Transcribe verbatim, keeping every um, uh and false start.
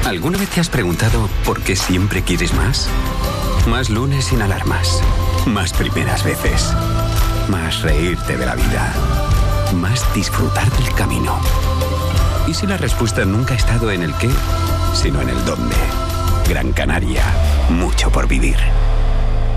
¿Alguna vez te has preguntado por qué siempre quieres más? Más lunes sin alarmas. Más primeras veces. Más reírte de la vida. Más disfrutar del camino. ¿Y si la respuesta nunca ha estado en el qué, sino en el dónde? Gran Canaria. Mucho por vivir.